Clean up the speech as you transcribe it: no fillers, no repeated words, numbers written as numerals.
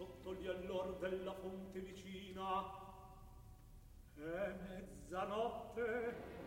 sotto gli allor della fonte vicina. È mezzanotte